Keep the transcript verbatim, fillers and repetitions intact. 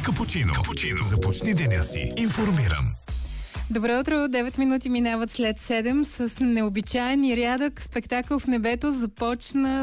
Капучино. Капучино. Започни деня си информиран. Добро утро, девет минути минават след седем с необичайен и рядък спектакъл в небето започна